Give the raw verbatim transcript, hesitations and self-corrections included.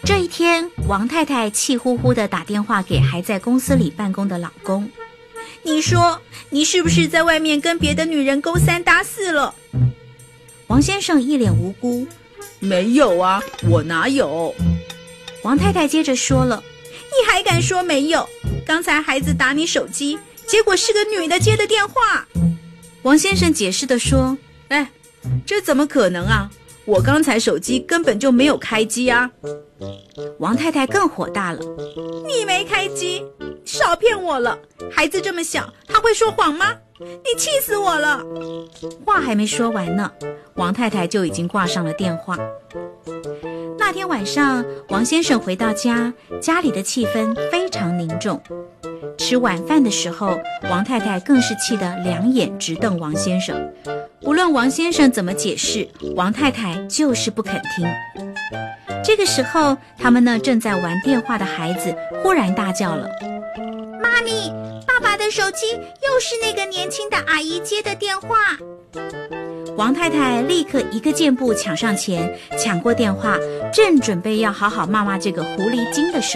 这一天，王太太气呼呼地打电话给还在公司里办公的老公。你说，你是不是在外面跟别的女人勾三搭四了？王先生一脸无辜。 没有啊，我哪有？ 王太太接着说了，你还敢说没有？刚才孩子打你手机，结果是个女的接的电话。王先生解释地说， 哎，这怎么可能啊？我刚才手机根本就没有开机啊！ 王太太更火大了，你没开机，少骗我了！孩子这么小，他会说谎吗？你气死我了！话还没说完呢，王太太就已经挂上了电话。那天晚上，王先生回到家，家里的气氛非常凝重。吃晚饭的时候，王太太更是气得两眼直瞪王先生。无论王先生怎么解释，王太太就是不肯听。这个时候，他们呢正在玩电话的孩子忽然大叫了：妈咪，爸爸的手机又是那个年轻的阿姨接的电话。王太太立刻一个箭步抢上前，抢过电话，正准备要好好骂骂这个狐狸精的时